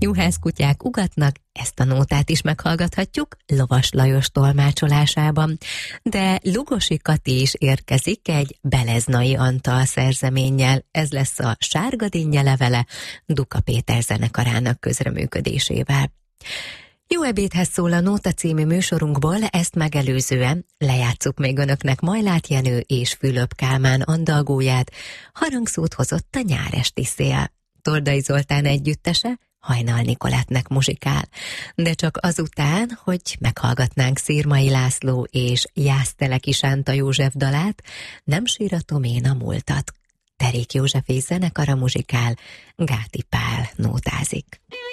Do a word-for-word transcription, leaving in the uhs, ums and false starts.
juhászkutyák ugatnak, ezt a nótát is meghallgathatjuk Lovas Lajos tolmácsolásában. De Lugosi Kati is érkezik egy Beleznai Antal szerzeménnyel. Ez lesz a Sárga dinnye levele Duka Péter zenekarának közreműködésével. Jó ebédhez szól a Nóta című műsorunkból, ezt megelőzően lejátszuk még önöknek Majlát Jenő és Fülöp Kálmán andalgóját, harangszót hozott a nyáresti szél. Tordai Zoltán együttese Hajnal Nicolettnek muzsikál, de csak azután, hogy meghallgatnánk Szirmai László és Jászteleki Sánta József dalát, Nem síratom én a múltat. Terék József és zenekara muzsikál, Gáti Pál nótázik.